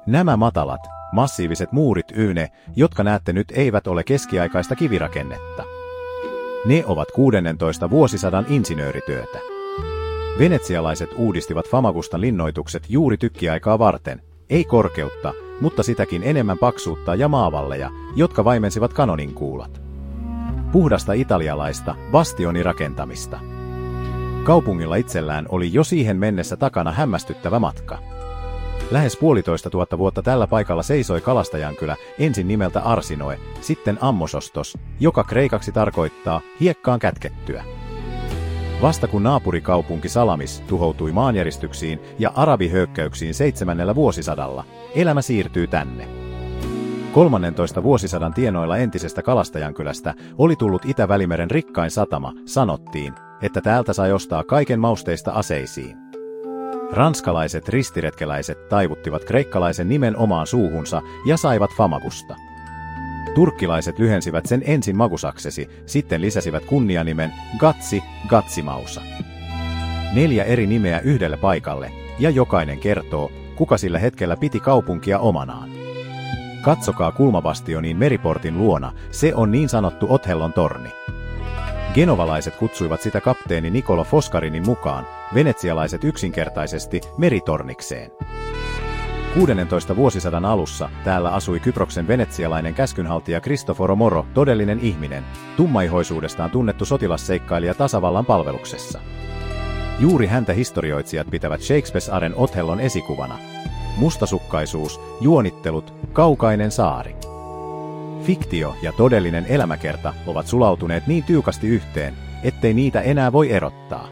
Nämä matalat, massiiviset muurit jotka näette nyt, eivät ole keskiaikaista kivirakennetta. Ne ovat 16. vuosisadan insinöörityötä. Venetsialaiset uudistivat Famagustan linnoitukset juuri tykkiaikaa varten, ei korkeutta, mutta sitäkin enemmän paksuutta ja maavalleja, jotka vaimensivat kanoninkuulat. Puhdasta italialaista bastionirakentamista. Kaupungilla itsellään oli jo siihen mennessä takana hämmästyttävä matka. Lähes 1500 vuotta tällä paikalla seisoi kalastajankylä, ensin nimeltä Arsinoe, sitten Ammosostos, joka kreikaksi tarkoittaa hiekkaan kätkettyä. Vasta kun naapurikaupunki Salamis tuhoutui maanjäristyksiin ja arabihyökkäyksiin 7. vuosisadalla, elämä siirtyy tänne. 13. vuosisadan tienoilla entisestä kalastajankylästä oli tullut Itä-Välimeren rikkain satama, sanottiin, että täältä sai ostaa kaiken mausteista aseisiin. Ranskalaiset ristiretkeläiset taivuttivat kreikkalaisen nimen omaan suuhunsa ja saivat Famagusta. Turkkilaiset lyhensivät sen ensin Magusaksesi, sitten lisäsivät kunnianimen Gatsimausa. 4 eri nimeä yhdelle paikalle, ja jokainen kertoo, kuka sillä hetkellä piti kaupunkia omanaan. Katsokaa kulmabastioniin meriportin luona, se on niin sanottu Othellon torni. Genovalaiset kutsuivat sitä kapteeni Niccolo Foscarinin mukaan, venetsialaiset yksinkertaisesti meritornikseen. 16. vuosisadan alussa täällä asui Kyproksen venetsialainen käskynhaltija Cristoforo Moro, todellinen ihminen, tummaihoisuudestaan tunnettu sotilasseikkailija tasavallan palveluksessa. Juuri häntä historioitsijat pitävät Shakespearen Othellon esikuvana. Mustasukkaisuus, juonittelut, kaukainen saari. Fiktio ja todellinen elämäkerta ovat sulautuneet niin tiukasti yhteen, ettei niitä enää voi erottaa.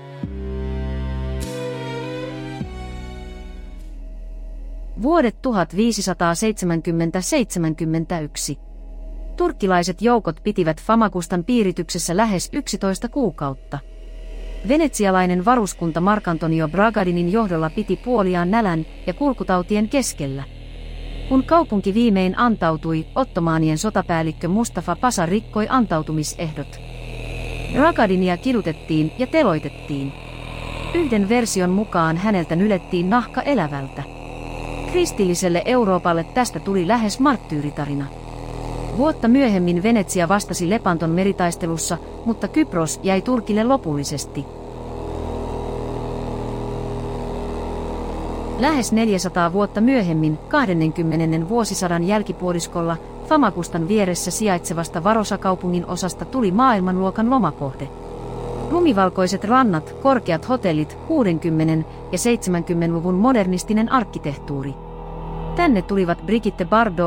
Vuodet 1570–71. Turkkilaiset joukot pitivät Famagustan piirityksessä lähes 11 kuukautta. Venetsialainen varuskunta Marcantonio Bragadinin johdolla piti puoliaan nälän ja kulkutautien keskellä. Kun kaupunki viimein antautui, ottomaanien sotapäällikkö Mustafa Pasa rikkoi antautumisehdot. Bragadinia kidutettiin ja teloitettiin. Yhden version mukaan häneltä nylettiin nahka elävältä. Kristilliselle Euroopalle tästä tuli lähes marttyyritarina. Vuotta myöhemmin Venetsia vastasi Lepanton meritaistelussa, mutta Kypros jäi Turkille lopullisesti. Lähes 400 vuotta myöhemmin, 20. vuosisadan jälkipuoliskolla, Famagustan vieressä sijaitsevasta Varosa-kaupungin osasta tuli maailmanluokan lomakohde. Lumivalkoiset rannat, korkeat hotellit, 60- ja 70-luvun modernistinen arkkitehtuuri. Tänne tulivat Brigitte Bardot,